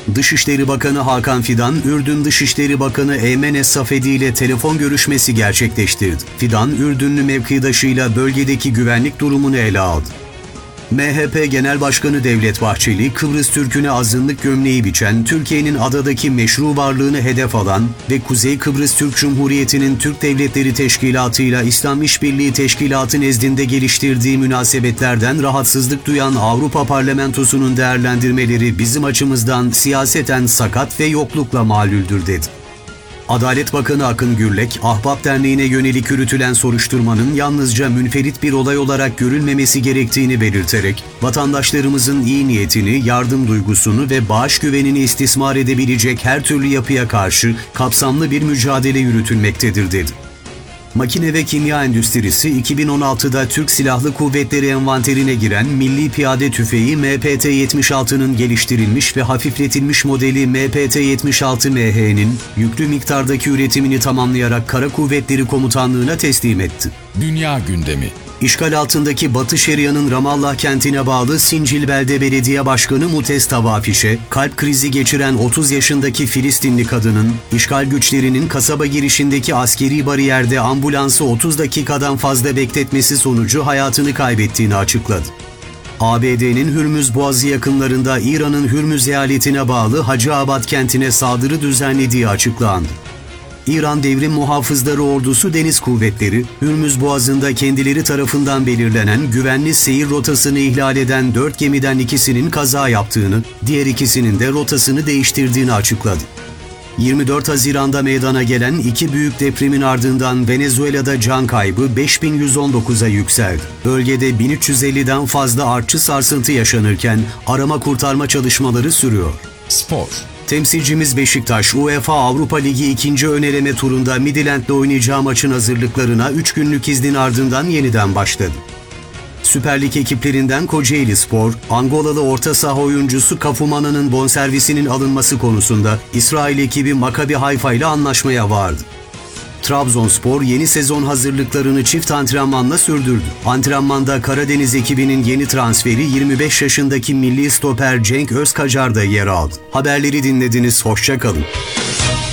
Dışişleri Bakanı Hakan Fidan, Ürdün Dışişleri Bakanı Eymen Es-Safedi ile telefon görüşmesi gerçekleştirdi. Fidan, Ürdünlü mevkidaşıyla bölgedeki güvenlik durumunu ele aldı. MHP Genel Başkanı Devlet Bahçeli, Kıbrıs Türk'üne azınlık gömleği biçen, Türkiye'nin adadaki meşru varlığını hedef alan ve Kuzey Kıbrıs Türk Cumhuriyeti'nin Türk Devletleri Teşkilatı ile İslam İşbirliği Teşkilatı nezdinde geliştirdiği münasebetlerden rahatsızlık duyan Avrupa Parlamentosu'nun değerlendirmeleri bizim açımızdan siyaseten sakat ve yoklukla malüldür dedi. Adalet Bakanı Akın Gürlek, Ahbap Derneği'ne yönelik yürütülen soruşturmanın yalnızca münferit bir olay olarak görülmemesi gerektiğini belirterek, vatandaşlarımızın iyi niyetini, yardım duygusunu ve bağış güvenini istismar edebilecek her türlü yapıya karşı kapsamlı bir mücadele yürütülmektedir dedi. Makine ve kimya endüstrisi 2016'da Türk Silahlı Kuvvetleri envanterine giren Milli Piyade Tüfeği MPT-76'nın geliştirilmiş ve hafifletilmiş modeli MPT-76MH'nin yüklü miktardaki üretimini tamamlayarak Kara Kuvvetleri Komutanlığı'na teslim etti. Dünya gündemi. İşgal altındaki Batı Şeria'nın Ramallah kentine bağlı Sincilbelde Belediye Başkanı Mutez Tavafiş'e, kalp krizi geçiren 30 yaşındaki Filistinli kadının, işgal güçlerinin kasaba girişindeki askeri bariyerde ambulansı 30 dakikadan fazla bekletmesi sonucu hayatını kaybettiğini açıkladı. ABD'nin Hürmüz Boğazı yakınlarında İran'ın Hürmüz eyaletine bağlı Hacıabad kentine saldırı düzenlediği açıklandı. İran Devrim Muhafızları Ordusu Deniz Kuvvetleri, Hürmüz Boğazı'nda kendileri tarafından belirlenen güvenli seyir rotasını ihlal eden 4 gemiden ikisinin kaza yaptığını, diğer ikisinin de rotasını değiştirdiğini açıkladı. 24 Haziran'da meydana gelen iki büyük depremin ardından Venezuela'da can kaybı 5119'a yükseldi. Bölgede 1350'den fazla artçı sarsıntı yaşanırken arama kurtarma çalışmaları sürüyor. Spor. Temsilcimiz Beşiktaş, UEFA Avrupa Ligi 2. ön eleme turunda Midtjylland'la oynayacağı maçın hazırlıklarına 3 günlük iznin ardından yeniden başladı. Süper Lig ekiplerinden Kocaelispor, Angolalı orta saha oyuncusu Kafumana'nın bonservisinin alınması konusunda İsrail ekibi Maccabi Haifa ile anlaşmaya vardı. Trabzonspor yeni sezon hazırlıklarını çift antrenmanla sürdürdü. Antrenmanda Karadeniz ekibinin yeni transferi 25 yaşındaki milli stoper Cenk Özkacar da yer aldı. Haberleri dinlediniz, hoşça kalın.